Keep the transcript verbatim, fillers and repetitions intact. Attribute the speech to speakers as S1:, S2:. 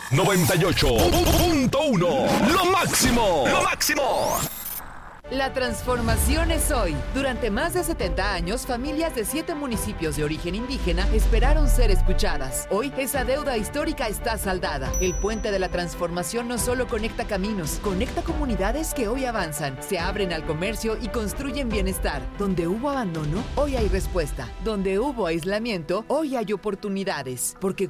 S1: noventa y ocho punto uno. Lo máximo. Lo máximo.
S2: La transformación es hoy. Durante más de setenta años, familias de siete municipios de origen indígena esperaron ser escuchadas. Hoy, esa deuda histórica está saldada. El puente de la transformación no solo conecta caminos, conecta comunidades que hoy avanzan, se abren al comercio y construyen bienestar. Donde hubo abandono, hoy hay respuesta. Donde hubo aislamiento, hoy hay oportunidades. Porque